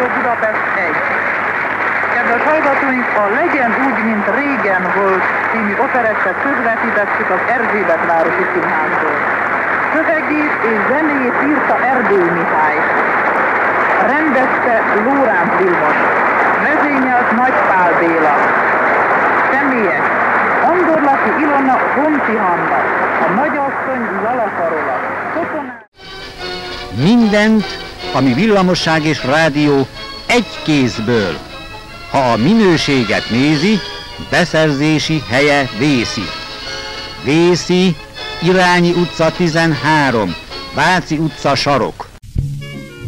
Budapest 1. Kedves hallgatóink, a Legyen úgy, mint régen volt című operettet közvetítettük az Erzsébet városi színházból. Szövegét és zenéjét írta Erdődy Mihály. Rendezte Lóránc Vilmos. Vezényelt Nagy Pál Béla. Személyek: Andorlaki Ilona, Honti Hanna, a nagyasszony Zala Karola. Mindent, ami villamosság és rádió egy kézből. Ha a minőséget nézi, beszerzési helye Vészi. Vészi, Irányi utca 13, Váci utca sarok.